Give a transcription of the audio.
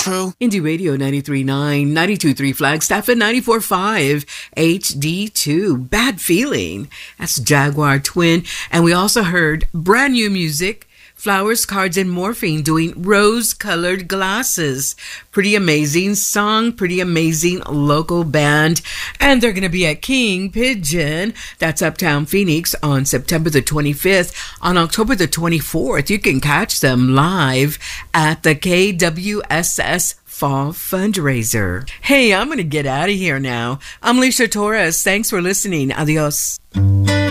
true? Indie Radio 93.9, 92.3 Flagstaff, and 94.5 HD2. Bad Feeling. That's Jaguar Twin. And we also heard brand new music, Flowers, Cards, and Morphine doing Rose-Colored Glasses. Pretty amazing song, pretty amazing local band. And they're going to be at King Pigeon, that's Uptown Phoenix, on September the 25th. On October the 24th, you can catch them live at the KWSS Fall Fundraiser. Hey, I'm going to get out of here now. I'm Alicia Torres. Thanks for listening. Adios.